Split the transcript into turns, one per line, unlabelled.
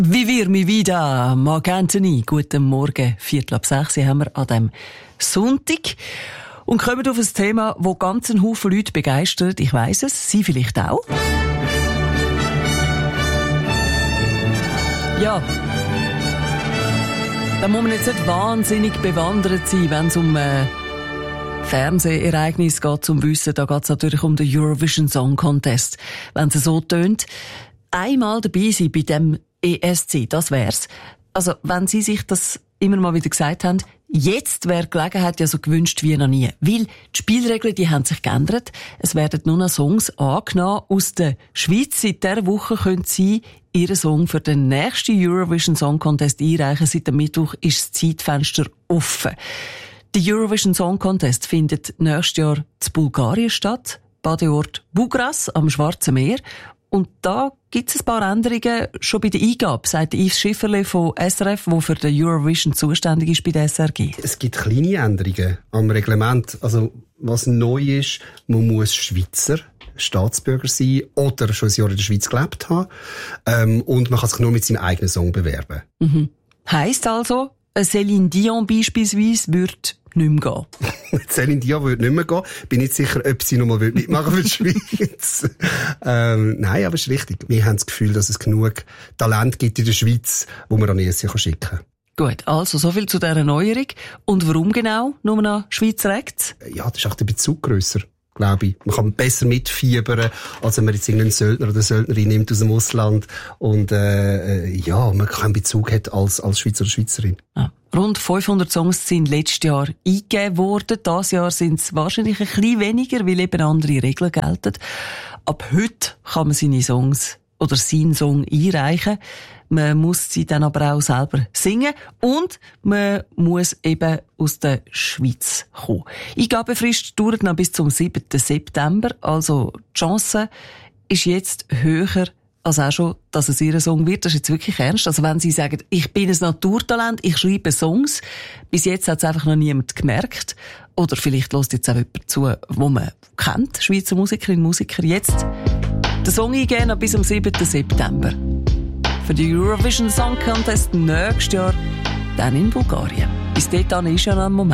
Wie wir mich wieder, Marc Anthony. Guten Morgen, 5:45 haben wir an diesem Sonntag. Und kommen auf ein Thema, das ganz einen Haufen Leute begeistert. Ich weiss es, Sie vielleicht auch. Ja. Da muss man jetzt nicht wahnsinnig bewandert sein, wenn es um Fernsehereignis geht, zum Wissen. Da geht es natürlich um den Eurovision Song Contest. Wenn es so tönt, einmal dabei sein bei dem ESC, das wär's. Also, wenn Sie sich das immer mal wieder gesagt haben, jetzt wäre die Gelegenheit ja so gewünscht wie noch nie. Weil die Spielregeln, die haben sich geändert. Es werden nur noch Songs angenommen aus der Schweiz. Seit dieser Woche können Sie Ihren Song für den nächsten Eurovision Song Contest einreichen. Seit dem Mittwoch ist das Zeitfenster offen. Der Eurovision Song Contest findet nächstes Jahr in Bulgarien statt. Badeort Bugras am Schwarzen Meer. Und da gibt es ein paar Änderungen schon bei der Eingabe, sagt Yves Schifferle von SRF, der für den Eurovision zuständig ist bei der SRG.
Es gibt kleine Änderungen am Reglement. Also, was neu ist, man muss Schweizer Staatsbürger sein oder schon ein Jahr in der Schweiz gelebt haben. Und man kann sich nur mit seinem eigenen Song bewerben.
Mhm. Heisst also, Céline Dion beispielsweise würde nicht mehr gehen.
Céline Dion würde nicht mehr gehen. Bin nicht sicher, ob sie nochmal mitmachen für die Schweiz. Nein, aber es ist richtig. Wir haben das Gefühl, dass es genug Talent gibt in der Schweiz, wo man an ESC schicken kann.
Gut, also so viel zu dieser Neuerung. Und warum genau nur noch Schweizer Acts?
Ja, das ist auch der Bezug grösser, glaube ich. Man kann besser mitfiebern, als wenn man jetzt irgendeinen Söldner oder Söldnerin nimmt aus dem Ausland und ja, man keinen Bezug hat als Schweizer oder Schweizerin.
Ah. Rund 500 Songs sind letztes Jahr eingegeben worden. Dieses Jahr sind es wahrscheinlich ein bisschen weniger, weil eben andere Regeln gelten. Ab heute kann man seine Songs oder seinen Song einreichen. Man muss sie dann aber auch selber singen und man muss eben aus der Schweiz kommen. Eingabefrist dauert noch bis zum 7. September. Also die Chance ist jetzt höher als auch schon, dass es ihr Song wird. Das ist jetzt wirklich ernst. Also wenn Sie sagen, ich bin ein Naturtalent, ich schreibe Songs, bis jetzt hat es einfach noch niemand gemerkt. Oder vielleicht hört jetzt auch jemand zu, wo man kennt, Schweizer Musikerinnen und Musiker. Jetzt den Song eingeben bis am 7. September. Für den Eurovision Song Contest nächstes Jahr dann in Bulgarien. Bis dahin ist ja noch ein Moment.